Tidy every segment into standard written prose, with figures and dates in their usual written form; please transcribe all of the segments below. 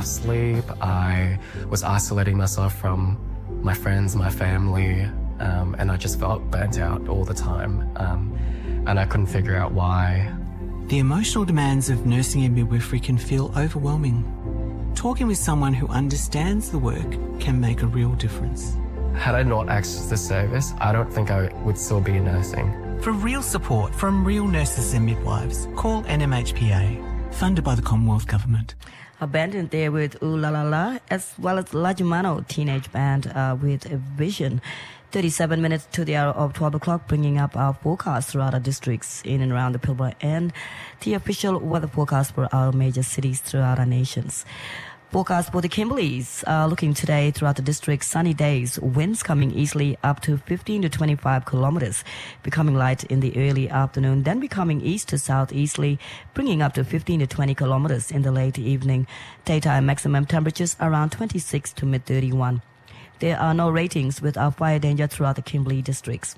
sleep. I was isolating myself from my friends, my family, and I just felt burnt out all the time. And I couldn't figure out why. The emotional demands of nursing and midwifery can feel overwhelming. Talking with someone who understands the work can make a real difference. Had I not accessed this service, I don't think I would still be nursing. For real support from real nurses and midwives, call NMHPA, funded by the Commonwealth Government. A band in there with Ooh La La La, as well as La Germano teenage band with a Vision. 37 minutes to the hour of 12 o'clock, bringing up our forecast throughout our districts in and around the Pilbara and the official weather forecast for our major cities throughout our nations. Forecast for the Kimberleys, looking today throughout the district, sunny days, winds coming easily up to 15 to 25 kilometers, becoming light in the early afternoon, then becoming east to southeasterly, bringing up to 15 to 20 kilometers in the late evening. Daytime maximum temperatures around 26 to mid 31. There are no ratings with our fire danger throughout the Kimberley districts.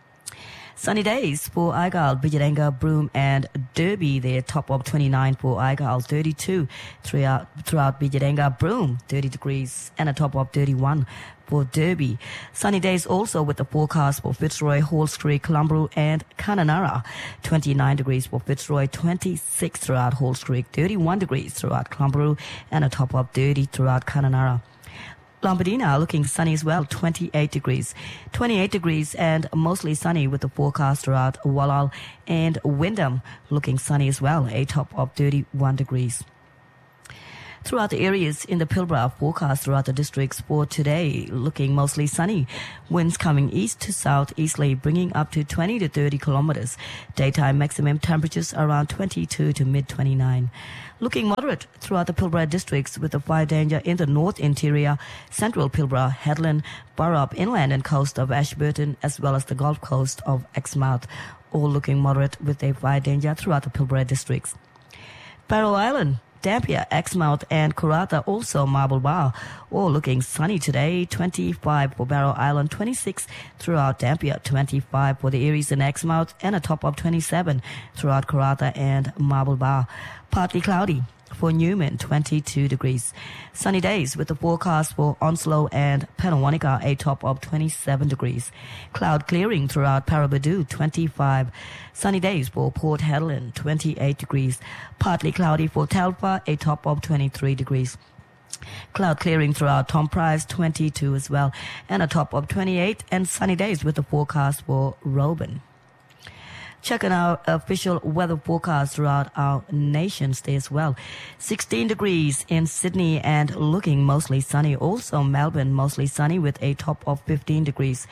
Sunny days for Argyle, Bijaranga, Broome and Derby. They're top of 29 for Argyle, 32 throughout Bijaranga, Broome, 30 degrees and a top of 31 for Derby. Sunny days also with the forecast for Fitzroy, Halls Creek, Clumberoo and Kununurra. 29 degrees for Fitzroy, 26 throughout Halls Creek, 31 degrees throughout Clumberoo and a top of 30 throughout Kununurra. Lombardina looking sunny as well, 28 degrees. 28 degrees and mostly sunny with the forecast throughout Wallal and Wyndham looking sunny as well, a top of 31 degrees. Throughout the areas in the Pilbara, forecast throughout the districts for today looking mostly sunny. Winds coming east to southeasterly, bringing up to 20 to 30 kilometers. Daytime maximum temperatures around 22 to mid 29. Looking moderate throughout the Pilbara districts with the fire danger in the north interior, central Pilbara, Headland, Burrup, inland and coast of Ashburton, as well as the Gulf Coast of Exmouth, all looking moderate with a fire danger throughout the Pilbara districts. Barrow Island, Dampier, Exmouth and Karratha, also Marble Bar, all looking sunny today. 25 for Barrow Island, 26 throughout Dampier, 25 for the Eries and Exmouth, and a top of 27 throughout Karratha and Marble Bar. Partly cloudy for Newman, 22 degrees. Sunny days with the forecast for Onslow and Penawanika, a top of 27 degrees. Cloud clearing throughout Paraburdoo, 25. Sunny days for Port Hedland, 28 degrees. Partly cloudy for Telfer, a top of 23 degrees. Cloud clearing throughout Tom Price, 22 as well, and a top of 28. And sunny days with the forecast for Roban. Checking our official weather forecast throughout our nation stay as well. 16 degrees in Sydney and looking mostly sunny. Also Melbourne, mostly sunny with a top of 15 degrees.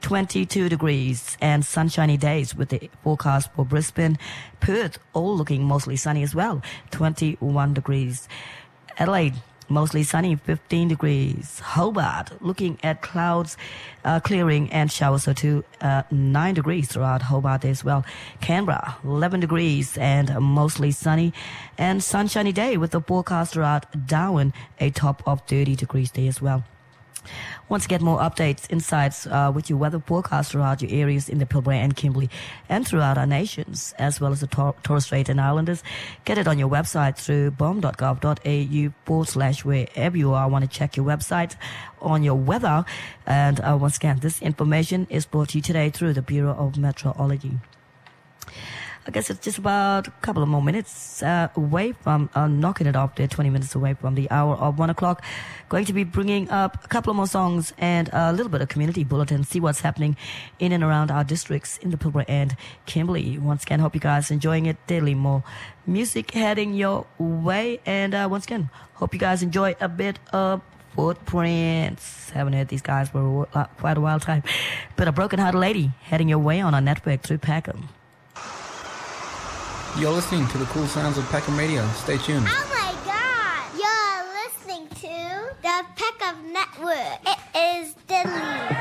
22 degrees and sunshiny days with the forecast for Brisbane. Perth, all looking mostly sunny as well. 21 degrees. Adelaide, mostly sunny, 15 degrees. Hobart, looking at clouds clearing and showers or two, 9 degrees throughout Hobart as well. Canberra, 11 degrees and mostly sunny and sunshiny day with the forecast throughout Darwin, a top of 30 degrees day as well. Want to get more updates, insights with your weather forecast throughout your areas in the Pilbara and Kimberley and throughout our nations, as well as the Torres Strait and Islanders, get it on your website through bom.gov.au/wherever you are. Want to check your website on your weather. And once again, this information is brought to you today through the Bureau of Meteorology. I guess it's just about a couple of more minutes away from knocking it off there, 20 minutes away from the hour of 1 o'clock. Going to be bringing up a couple of more songs and a little bit of community bulletin, see what's happening in and around our districts in the Pilbara and Kimberley. Once again, hope you guys enjoying it daily. More music heading your way. And once again, hope you guys enjoy a bit of Footprints. Haven't heard these guys for quite a while time. But a Broken Hearted Lady heading your way on our network through Peckham. You're listening to the cool sounds of Peckham Radio. Stay tuned. Oh my God! You're listening to the Peckham Network. It is deadly.